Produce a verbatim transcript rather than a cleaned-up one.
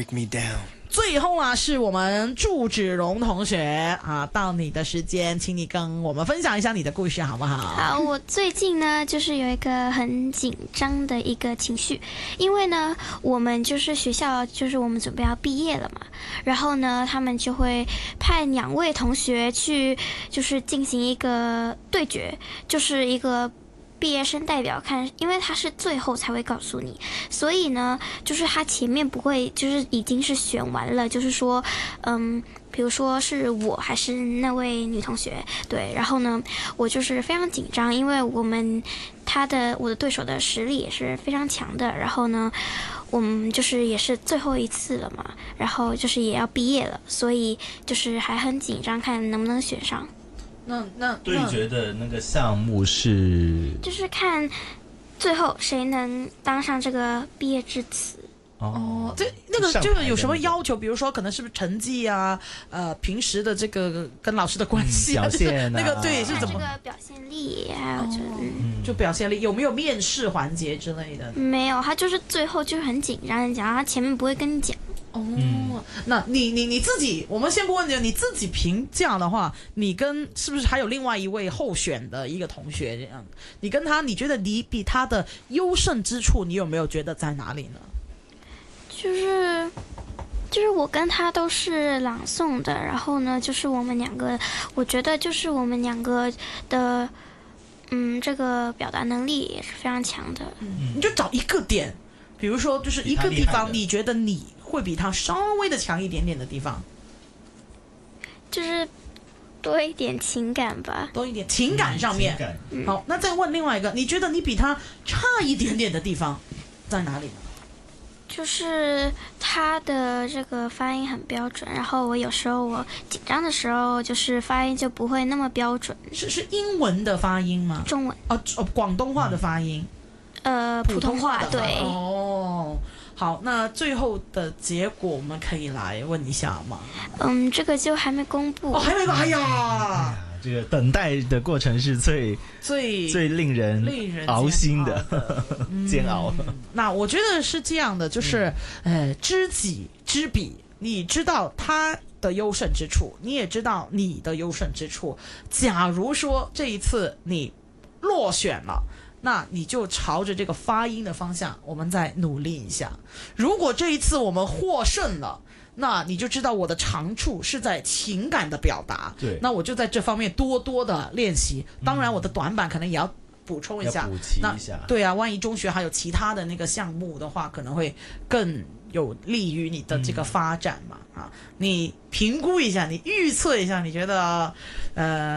break me down。 最后啊，是我们祝芷蓉同学啊，到你的时间，请你跟我们分享一下你的故事好不好？ 好，我最近呢，就是有一个很紧张的一个情绪，因为呢，我们就是学校，就是我们准备要毕业了嘛，然后呢，他们就会派两位同学去，就是进行一个对决，就是一个毕业生代表看，因为他是最后才会告诉你，所以呢，就是他前面不会，就是已经是选完了，就是说，嗯，比如说是我还是那位女同学，对，然后呢，我就是非常紧张，因为我们他的我的对手的实力也是非常强的，然后呢，我们就是也是最后一次了嘛，然后就是也要毕业了，所以就是还很紧张，看能不能选上。 那那对决的那个项目是， 就是看最后谁能当上这个毕业致辞。 哦，这那个这个有什么要求？比如说，可能是不是成绩啊？呃，平时的这个跟老师的关系、啊嗯、表现、啊、 那个对是怎么？ 这个表现力，还有就、哦嗯、就表现力有没有面试环节之类的？ 没有，他就是最后就是很紧张的讲，他前面不会跟你讲。 哦，嗯、那你你你自己，我们先不问你，你自己评价的话，你跟是不是还有另外一位候选的一个同学这样？你跟他，你觉得你比他的优胜之处，你有没有觉得在哪里呢？ 就是就是我跟他都是朗诵的，然后呢，就是我们两个，我觉得就是我们两个的，嗯，这个表达能力也是非常强的。 嗯，你就找一个点，比如说就是一个地方，你觉得你会比他稍微的强一点点的地方， 就是多一点情感吧， 多一点情感上面。 嗯、 好，那再问另外一个，你觉得你比他差一点点的地方在哪里呢？ 就是他的这个发音很标准，然后我有时候我紧张的时候，就是发音就不会那么标准。 是是英文的发音吗？ 中文哦哦，广东话的发音。 呃，普通话对。 哦，好，那最后的结果我们可以来问一下吗？ 嗯，这个就还没公布。 哦，还没吧？哎呀。 这个等待的过程是最最最令人令人熬心的煎熬、 嗯。那我觉得是这样的，就是、嗯、呃，知己知彼，你知道他的优胜之处，你也知道你的优胜之处。假如说这一次你落选了，那你就朝着这个发音的方向，我们再努力一下。如果这一次我们获胜了，那你就知道我的长处是在情感的表达， 对， 那我就在这方面多多的练习。当然，我的短板可能也要补充一下， 要补齐一下。 对啊，万一中学还有其他的那个项目的话，可能会更有利于你的这个发展嘛。嗯、啊，你评估一下，你预测一下，你觉得呃。